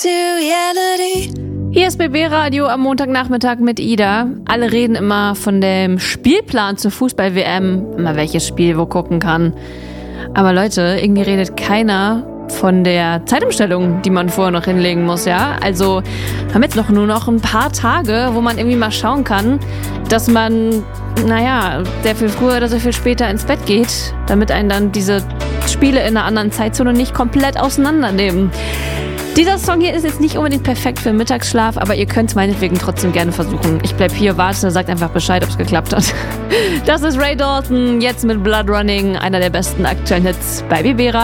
Hier ist BB Radio am Montagnachmittag mit Ida. Alle reden immer von dem Spielplan zur Fußball-WM, immer welches Spiel wo gucken kann. Aber Leute, irgendwie redet keiner von der Zeitumstellung, die man vorher noch hinlegen muss, ja? Also haben jetzt nur noch ein paar Tage, wo man irgendwie mal schauen kann, dass man, sehr viel früher oder sehr viel später ins Bett geht, damit einen dann diese Spiele in einer anderen Zeitzone nicht komplett auseinandernehmen. Dieser Song hier ist jetzt nicht unbedingt perfekt für Mittagsschlaf, aber ihr könnt es meinetwegen trotzdem gerne versuchen. Ich bleib hier, warte, sagt einfach Bescheid, ob es geklappt hat. Das ist Ray Dalton, jetzt mit Blood Running, einer der besten aktuellen Hits bei BB Radio.